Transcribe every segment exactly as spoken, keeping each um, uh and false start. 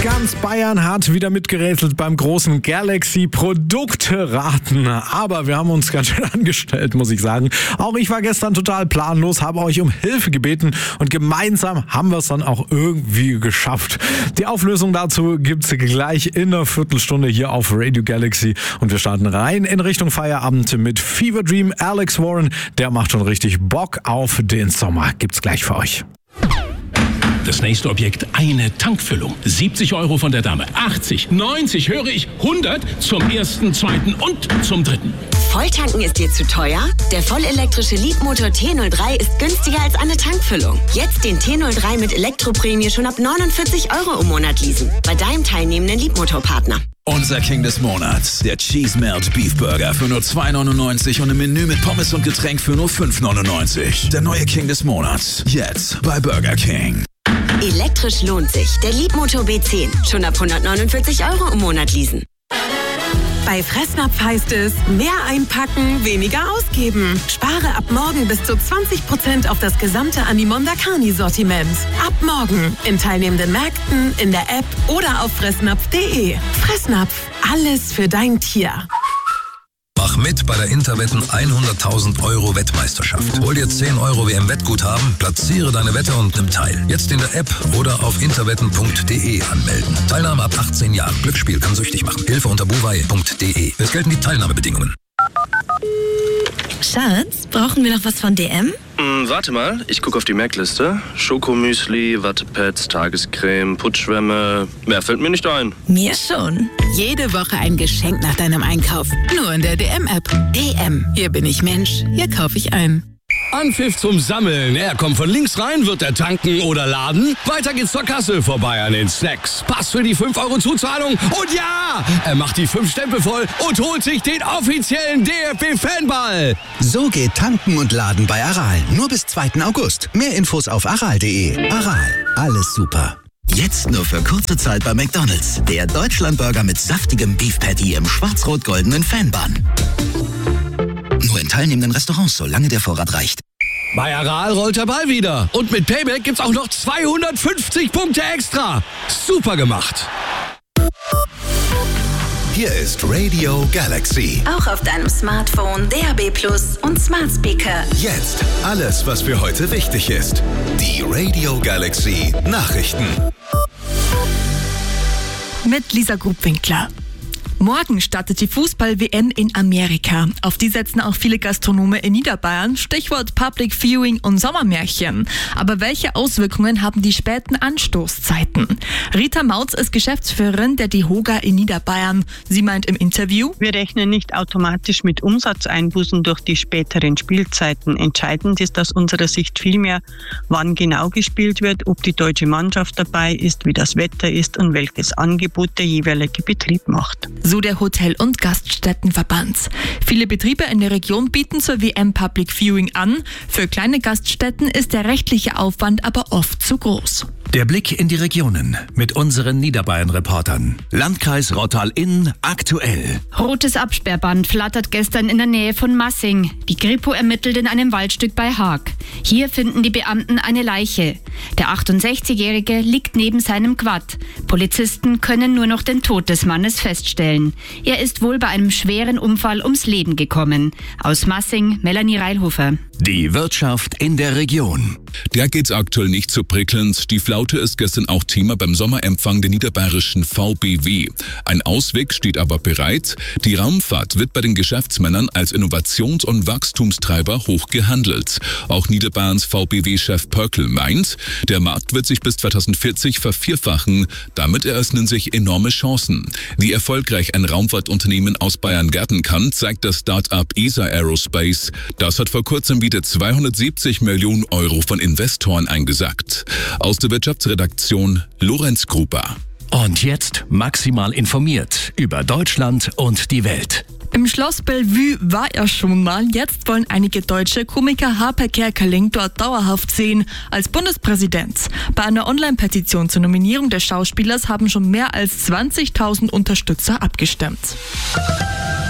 Ganz Bayern hat wieder mitgerätselt beim großen Galaxy-Produkte-Raten. Aber wir haben uns ganz schön angestellt, muss ich sagen. Auch ich war gestern total planlos, habe euch um Hilfe gebeten und gemeinsam haben wir es dann auch irgendwie geschafft. Die Auflösung dazu gibt's gleich in einer Viertelstunde hier auf Radio Galaxy. Und wir starten rein in Richtung Feierabend mit Fever Dream. Alex Warren, der macht schon richtig Bock auf den Sommer. Gibt's gleich für euch. Das nächste Objekt, eine Tankfüllung. siebzig Euro von der Dame. achtzig, neunzig, höre ich, hundert zum ersten, zweiten und zum dritten. Volltanken ist dir zu teuer? Der vollelektrische Leapmotor T null drei ist günstiger als eine Tankfüllung. Jetzt den T null drei mit Elektroprämie schon ab neunundvierzig Euro im Monat leasen. Bei deinem teilnehmenden Leapmotor-Partner. Unser King des Monats, der Cheese Melt Beef Burger für nur zwei neunundneunzig und ein Menü mit Pommes und Getränk für nur fünf neunundneunzig. Der neue King des Monats, jetzt bei Burger King. Elektrisch lohnt sich. Der Leapmotor B zehn. Schon ab hundertneunundvierzig Euro im Monat leasen. Bei Fressnapf heißt es, mehr einpacken, weniger ausgeben. Spare ab morgen bis zu zwanzig Prozent auf das gesamte Animonda Carni-Sortiment. Ab morgen in teilnehmenden Märkten, in der App oder auf fressnapf punkt de. Fressnapf, alles für dein Tier. Mach mit bei der Interwetten hunderttausend Euro Wettmeisterschaft. Hol dir zehn Euro W M-Wettguthaben, platziere deine Wette und nimm teil. Jetzt in der App oder auf interwetten punkt de anmelden. Teilnahme ab achtzehn Jahren. Glücksspiel kann süchtig machen. Hilfe unter buwei punkt de. Es gelten die Teilnahmebedingungen. Schatz, brauchen wir noch was von D M? Hm, warte mal, ich gucke auf die Merkliste. Schokomüsli, Wattepads, Tagescreme, Putschwämme. Mehr fällt mir nicht ein. Mir schon. Jede Woche ein Geschenk nach deinem Einkauf. Nur in der D M-App. D M. Hier bin ich Mensch. Hier kaufe ich ein. Anpfiff zum Sammeln. Er kommt von links rein, wird er tanken oder laden. Weiter geht's zur Kasse, vorbei an den Snacks. Pass für die fünf Euro Zuzahlung. Und ja, er macht die fünf Stempel voll und holt sich den offiziellen D F B-Fanball. So geht Tanken und Laden bei Aral. Nur bis zweiten August. Mehr Infos auf aral punkt de. Aral. Alles super. Jetzt nur für kurze Zeit bei McDonald's. Der Deutschlandburger mit saftigem Beef Patty im schwarz-rot-goldenen Fanbun. Nur in teilnehmenden Restaurants, solange der Vorrat reicht. Bei Aral rollt der Ball wieder. Und mit Payback gibt's auch noch zweihundertfünfzig Punkte extra. Super gemacht. Hier ist Radio Galaxy. Auch auf deinem Smartphone, D A B Plus und Smart Speaker. Jetzt alles, was für heute wichtig ist. Die Radio Galaxy Nachrichten. Mit Lisa Grubwinkler. Morgen startet die Fußball-W M in Amerika. Auf die setzen auch viele Gastronome in Niederbayern. Stichwort Public Viewing und Sommermärchen. Aber welche Auswirkungen haben die späten Anstoßzeiten? Rita Mautz ist Geschäftsführerin der DEHOGA in Niederbayern. Sie meint im Interview: Wir rechnen nicht automatisch mit Umsatzeinbußen durch die späteren Spielzeiten. Entscheidend ist aus unserer Sicht vielmehr, wann genau gespielt wird, ob die deutsche Mannschaft dabei ist, wie das Wetter ist und welches Angebot der jeweilige Betrieb macht. So der Hotel- und Gaststättenverband. Viele Betriebe in der Region bieten zur W M Public Viewing an. Für kleine Gaststätten ist der rechtliche Aufwand aber oft zu groß. Der Blick in die Regionen mit unseren Niederbayern-Reportern. Landkreis Rottal-Inn aktuell. Rotes Absperrband flattert gestern in der Nähe von Massing. Die Kripo ermittelt in einem Waldstück bei Haag. Hier finden die Beamten eine Leiche. Der achtundsechzigjährige liegt neben seinem Quad. Polizisten können nur noch den Tod des Mannes feststellen. Er ist wohl bei einem schweren Unfall ums Leben gekommen. Aus Massing, Melanie Reilhofer. Die Wirtschaft in der Region. Der geht's aktuell nicht so prickelnd. Die Flaute ist gestern auch Thema beim Sommerempfang der niederbayerischen V B W. Ein Ausweg steht aber bereit. Die Raumfahrt wird bei den Geschäftsmännern als Innovations- und Wachstumstreiber hoch gehandelt. Auch Niederbayerns V B W-Chef Pörkl meint, der Markt wird sich bis zweitausendvierzig vervierfachen. Damit eröffnen sich enorme Chancen. Wie erfolgreich ein Raumfahrtunternehmen aus Bayern gärten kann, zeigt das Start-up E S A Aerospace. Das hat vor kurzem wieder zweihundertsiebzig Millionen Euro von Investoren eingesackt. Aus der Wirtschaftsredaktion Lorenz Gruber. Und jetzt maximal informiert über Deutschland und die Welt. Im Schloss Bellevue war er schon mal. Jetzt wollen einige deutsche Komiker Harper Kerkeling dort dauerhaft sehen als Bundespräsident. Bei einer Online-Petition zur Nominierung des Schauspielers haben schon mehr als zwanzigtausend Unterstützer abgestimmt.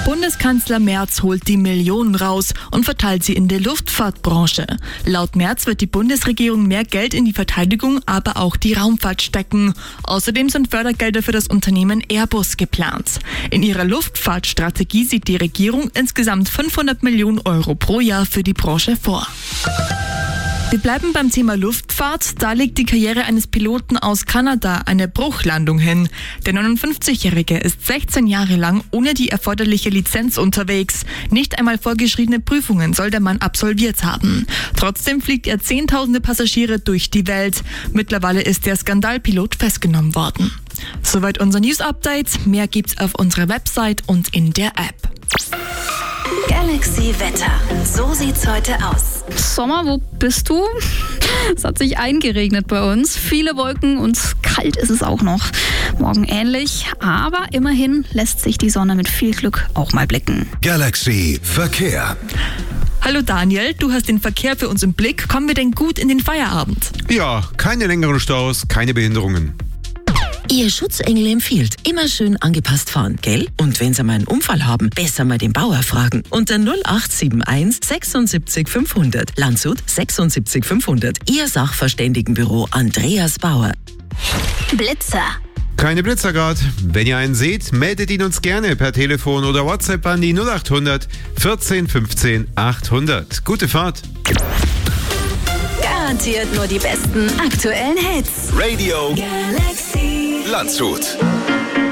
Bundeskanzler Merz holt die Millionen raus und verteilt sie in der Luftfahrtbranche. Laut Merz wird die Bundesregierung mehr Geld in die Verteidigung, aber auch die Raumfahrt stecken. Außerdem sind Fördergelder für das Unternehmen Airbus geplant. In ihrer Luftfahrtstrategie sieht die Regierung insgesamt fünfhundert Millionen Euro pro Jahr für die Branche vor. Wir bleiben beim Thema Luftfahrt. Da legt die Karriere eines Piloten aus Kanada eine Bruchlandung hin. Der neunundfünfzigjährige ist sechzehn Jahre lang ohne die erforderliche Lizenz unterwegs. Nicht einmal vorgeschriebene Prüfungen soll der Mann absolviert haben. Trotzdem fliegt er zehntausende Passagiere durch die Welt. Mittlerweile ist der Skandalpilot festgenommen worden. Soweit unser News-Update. Mehr gibt's auf unserer Website und in der App. Galaxy Wetter. So sieht's heute aus. Sommer, wo bist du? Es hat sich eingeregnet bei uns. Viele Wolken und kalt ist es auch noch. Morgen ähnlich, aber immerhin lässt sich die Sonne mit viel Glück auch mal blicken. Galaxy Verkehr. Hallo Daniel, du hast den Verkehr für uns im Blick. Kommen wir denn gut in den Feierabend? Ja, keine längeren Staus, keine Behinderungen. Ihr Schutzengel empfiehlt, immer schön angepasst fahren, gell? Und wenn Sie mal einen Unfall haben, besser mal den Bauer fragen. Unter null acht sieben eins sechsundsiebzig fünfhundert. Landshut sechsundsiebzig fünfhundert. Ihr Sachverständigenbüro Andreas Bauer. Blitzer. Keine Blitzer grad. Wenn ihr einen seht, meldet ihn uns gerne per Telefon oder WhatsApp an die null achthundert vierzehn fünfzehn achthundert. Gute Fahrt. Garantiert nur die besten aktuellen Hits. Radio Galaxy Landshut.